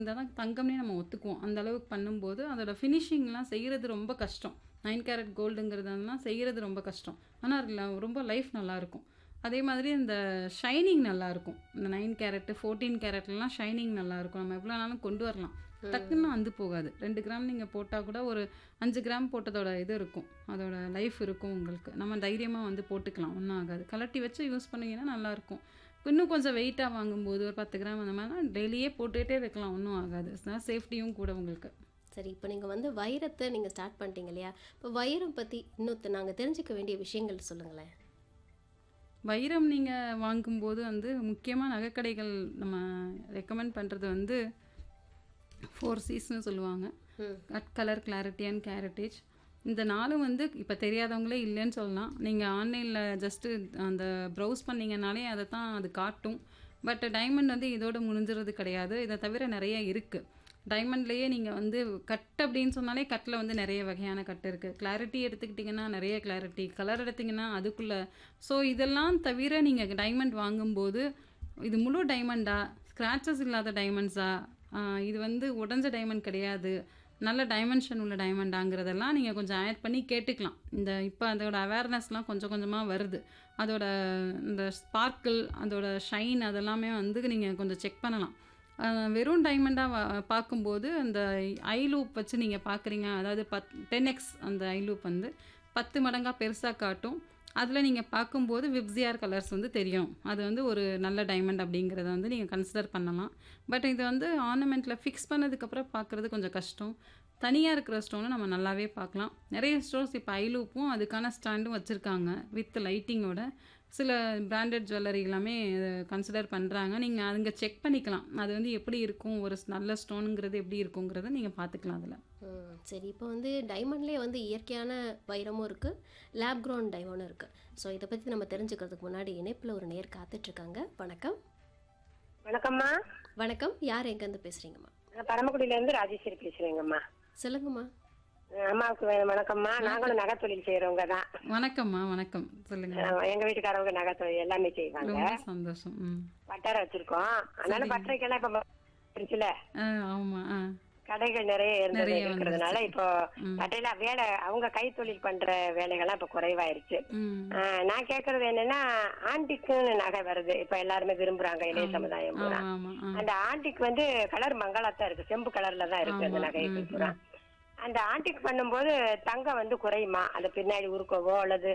இருந்தா தான் தங்கம்னே நம்ம ஒத்துக்குவோம். அந்த அளவுக்கு பண்ணும்போது, அதோட ஃபினிஷிங்லாம் செய்றது ரொம்ப கஷ்டம். 9 கேரட் கோல்டுங்கிறதெல்லாம் செய்றது ரொம்ப கஷ்டம். ஆனா, அதுல ரொம்ப லைஃப் நல்லாயிருக்கும். அதே மாதிரி இந்த ஷைனிங் நல்லாயிருக்கும். இந்த 9 கேரட், 14 கேரட்லலாம் ஷைனிங் நல்லாயிருக்கும். நம்ம எவ்வளோ நாளும் கொண்டு வரலாம். டக்குன்னு ம். அந்து போகாது. 2 கிராம் நீங்க போட்டா கூட ஒரு 5 கிராம் போட்டதோட இது இருக்கும். அதோட லைஃப் இருக்கும் உங்களுக்கு. நம்ம தைரியமா வந்து போட்டுக்கலாம். ஒண்ணும் ஆகாது. கழட்டி வச்சு யூஸ் பண்ணீங்கன்னா நல்லாயிருக்கும். இன்னும் கொஞ்சம் வெயிட்டா வாங்கும்போது ஒரு 10 கிராம் அந்த மாதிரினா டெய்லியே போட்டுட்டே இருக்கலாம். ஒண்ணும் ஆகாது. சேஃப்டியும் கூட உங்களுக்கு. சரி, இப்போ நீங்க வந்து வைரத்த நீங்க ஸ்டார்ட் பண்ணிட்டீங்க இல்லையா? இப்போ வைரம் பத்தி இன்னும் நாங்க தெரிஞ்சுக்க வேண்டிய விஷயங்கள் சொல்லுங்களேன். வைரம் நீங்க வாங்கும்போது வந்து முக்கியமா நகைக்கடைகள் நம்ம ரெக்கமெண்ட் பண்றது வந்து 4 Cஸ்ன்னு சொல்லுவாங்க. ம். Colour, clarity and caratage. இந்த 4ம் வந்து இப்போ தெரியாதவங்களே இல்லைன்னு சொல்லலாம். நீங்க ஆன்லைன்ல ஜஸ்ட்டு அந்த ப்ரௌஸ் பண்ணீங்கனாலே அதை தான் அது காட்டும். பட் டைமண்ட் வந்து இதோட முடிஞ்சிறது கிடையாது. இதை தவிர நிறைய இருக்கு. டைமண்ட்லேயே நீங்கள் வந்து கட் அப்படின்னு சொன்னாலே கட்டில் வந்து நிறைய வகையான கட் இருக்குது. கிளாரிட்டி எடுத்துக்கிட்டிங்கன்னா நிறைய கிளாரிட்டி, கலர் எடுத்திங்கன்னா அதுக்குள்ளே. ஸோ இதெல்லாம் தவிர நீங்கள் டைமண்ட் வாங்கும்போது இது முழு டைமண்டா, ஸ்க்ராச்சஸ் இல்லாத டைமண்ட்ஸா, இது வந்து உடஞ்ச டைமண்ட் கிடையாது, நல்ல டைமென்ஷன் உள்ள டைமண்டாங்கிறதெல்லாம் நீங்கள் கொஞ்சம் ஆட் பண்ணி கேட்டுக்கலாம். இப்போ அதோட அவேர்னஸ்லாம் கொஞ்சம் கொஞ்சமாக வருது. அதோட இந்த ஸ்பார்க்கிள், அதோட ஷைன் அதெல்லாமே வந்து நீங்கள் கொஞ்சம் செக் பண்ணலாம். வெறும் டைமண்டாக பார்க்கும்போது அந்த ஐ லூப் வச்சு நீங்கள் பார்க்குறீங்க, அதாவது 10x அந்த ஐ லூப் வந்து 10 மடங்காக பெருசாக காட்டும். அதில் நீங்கள் பார்க்கும்போது விப்ஸியார் கலர்ஸ் வந்து தெரியும். அது வந்து ஒரு நல்ல டைமண்ட் அப்படிங்கிறத வந்து நீங்கள் கன்சிடர் பண்ணலாம். பட் இது வந்து ஆர்னமெண்ட்டில் ஃபிக்ஸ் பண்ணதுக்கப்புறம் பார்க்குறது கொஞ்சம் கஷ்டம். தனியாக இருக்கிற ஸ்டோனை நம்ம நல்லாவே பார்க்கலாம். நிறைய ஸ்டோர்ஸ் இப்போ ஐ லூப்பும் அதுக்கான ஸ்டாண்டும் வச்சுருக்காங்க வித் லைட்டிங்கோட. சில பிராண்டட் ஜுவல்லரி எல்லாமே கன்சிடர் பண்ணுறாங்க. நீங்கள் அங்கே செக் பண்ணிக்கலாம். அது வந்து எப்படி இருக்கும், ஒரு நல்ல ஸ்டோனுங்கிறது எப்படி இருக்குங்கிறத நீங்கள் பார்த்துக்கலாம் அதில். சரி, இப்போ வந்து டைமண்ட்லேயே வந்து இயற்கையான வைரமும் இருக்குது, லேப் க்ரோன் டைமண்டும் இருக்குது. ஸோ இதை பற்றி நம்ம தெரிஞ்சுக்கிறதுக்கு முன்னாடி இணைப்பில் ஒரு நேர் காத்துட்ருக்காங்க. வணக்கம். வணக்கம்மா. வணக்கம், யார் எங்கேருந்து பேசுகிறீங்கம்மா? நான் பரமக்குடியில இருந்து ராஜேஸ்வரி பேசுறேங்கம்மா. சொல்லுங்கம்மா. அம்மாவுக்கு வணக்கம்மா. நாங்களும் நகை தொழில் செய்யறவங்க தான். வணக்கம்மா, வணக்கம். சொல்லுங்க. எங்க வீட்டுக்காரவங்க நகை தொழில் எல்லாமே செய்வாங்க. ரொம்ப சந்தோஷம். பட்டறை வச்சிருக்கோம். அதனால பட்டறைக்கெல்லாம் இப்ப இருந்துச்சுல, ஆமாம். கடைகள் நிறைய நிறைய இருக்கிறதுனால வந்துருச்சு. இப்போ பட்டையில வேலை அவங்க கைத்தொழில் பண்ற வேலைகள்லாம் இப்ப குறைவாயிருச்சு. நான் கேக்குறது என்னன்னா, ஆண்டிக்குன்னு நகை வருது இப்ப எல்லாருமே விரும்புறாங்க, இளைய சமுதாயம் பூரா. ஆமாம். அந்த ஆண்டிக் வந்து கலர் மங்களாத்தான் இருக்கு, செம்பு கலர்ல தான் இருக்கு அந்த நகைகள் பூரா. அந்த ஆண்டிக் பண்ணும்போது தங்கம் வந்து குறையுமா? அந்த பின்னாடி உருக்கவோ அல்லது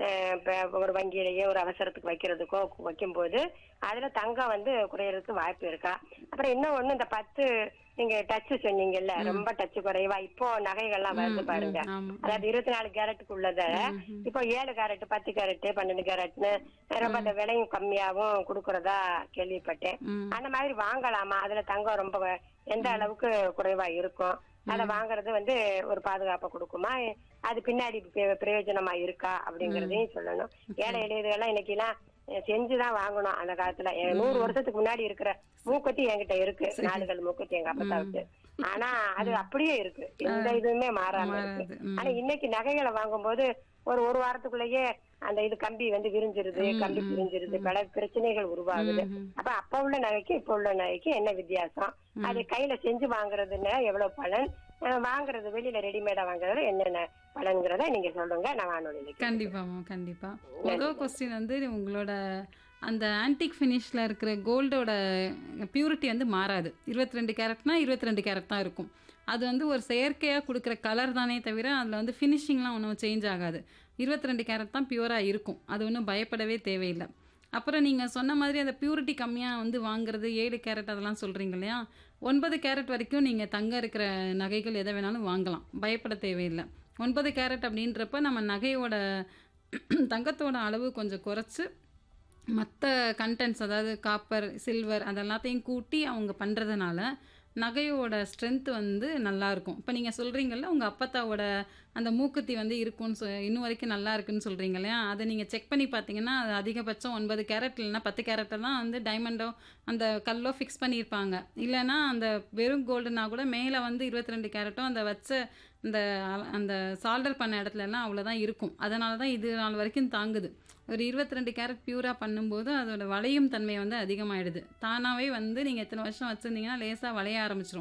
ஒரு வங்கியிலேயே ஒரு அவசரத்துக்கு வைக்கிறதுக்கோ வைக்கும்போது அதுல தங்கம் வந்து குறையறதுக்கு வாய்ப்பு இருக்கா? அப்புறம் இன்னும் ஒண்ணு, இந்த 10 நீங்க டச்சு சொன்னீங்கல்ல, ரொம்ப டச்சு குறைவா இப்போ நகைகள்லாம் வருது பாருங்க. அதாவது 24 கேரட்டுக்கு உள்ளத இப்போ 7 கேரட், 10 கேரட், 12 கேரட்னு ரொம்ப அந்த விலையும் கம்மியாவும் கொடுக்கறதா கேள்விப்பட்டேன். அந்த மாதிரி வாங்கலாமா? அதுல தங்கம் ரொம்ப எந்த அளவுக்கு குறைவா இருக்கும்? அதை வாங்குறது வந்து ஒரு பாதுகாப்பை கொடுக்குமா? அது பின்னாடி பிரயோஜனமா இருக்கா அப்படிங்கறதையும் சொல்லணும். ஏழை எளியதுகள்லாம் இன்னைக்கு எல்லாம் செஞ்சுதான் வாங்கணும். அந்த காலத்துல 100 வருஷத்துக்கு முன்னாடி இருக்கிற மூக்குத்தி என்கிட்ட இருக்கு, 4 மூக்குத்தி எங்க அப்பத்தாவுக்கு. ஆனா அது அப்படியே இருக்கு, எந்த இதுவுமே மாறாம இருக்கு. ஆனா இன்னைக்கு நகைகளை வாங்கும்போது ஒரு வாரத்துக்குள்ளேயே அந்த இது கம்பி வந்து விரிஞ்சிருது, கம்பி பிரிஞ்சிருது, பல பிரச்சனைகள் உருவாகுது. அப்ப உள்ள நகைக்கு இப்ப உள்ள நகைக்கு என்ன வித்தியாசம்? அது கையில செஞ்சு வாங்குறதுன்னா எவ்வளவு பலன், வாங்குறது வெளியில ரெடிமேடா வாங்குறது என்னென்ன பலன்கிறத நீங்க சொல்லுங்க. நான் வானொலியில கண்டிப்பாமா, கண்டிப்பா. முதல் கொஸ்டின் வந்து உங்களோட அந்த ஆன்டிக் ஃபினிஷ்ல இருக்கிற கோல்டோட பியூரிட்டி வந்து மாறாது. 22 கேரட்னா 22 கேரட் தான் இருக்கும். அது வந்து ஒரு செயற்கையாக கொடுக்குற கலர் தானே தவிர அதில் வந்து ஃபினிஷிங்லாம் ஒன்றும் சேஞ்ச் ஆகாது. 22 கேரட் தான் பியூராக இருக்கும். அது ஒன்றும் பயப்படவே தேவையில்லை. அப்புறம் நீங்கள் சொன்ன மாதிரி அந்த பியூரிட்டி கம்மியாக வந்து வாங்குறது 7 கேரட் அதெல்லாம் சொல்கிறீங்க இல்லையா? 9 கேரட் வரைக்கும் நீங்கள் தங்க இருக்கிற நகைகள் எதை வேணாலும் வாங்கலாம், பயப்பட தேவையில்லை. 9 கேரட் அப்படின்றப்ப நம்ம நகையோட தங்கத்தோட அளவு கொஞ்சம் குறைச்சி மற்ற கண்டென்ட்ஸ், அதாவது காப்பர், சில்வர் அதெல்லாத்தையும் கூட்டி அவங்க பண்ணுறதுனால நகையோட ஸ்ட்ரென்த் வந்து நல்லாயிருக்கும். இப்போ நீங்கள் சொல்கிறீங்கல்ல, உங்கள் அப்பத்தாவோட அந்த மூக்குத்தி வந்து இருக்கும்னு இன்னும் வரைக்கும் நல்லா இருக்குன்னு சொல்கிறீங்க இல்லையா? அதை நீங்கள் செக் பண்ணி பார்த்தீங்கன்னா அது அதிகபட்சம் 9 கேரட் இல்லைன்னா 10 கேரட்டில் தான் வந்து டைமண்டோ அந்த கல்லோ ஃபிக்ஸ் பண்ணியிருப்பாங்க. இல்லைன்னா அந்த வெறும் கோல்டுனா கூட மேலே வந்து 22 கேரட்டும் அந்த வச்ச அந்த அந்த சால்டர் பண்ண இடத்துலலாம் அவ்வளோதான் இருக்கும். அதனால தான் இது நாள் வரைக்கும் தாங்குது. ஒரு 22 கேரட் பியூராக பண்ணும்போது அதோட வளையும் தன்மை வந்து அதிகமாகிடுது. தானாகவே வந்து நீங்கள் எத்தனை வருஷம் வச்சுருந்தீங்கன்னா லேசாக வளைய ஆரம்பிச்சிடும்.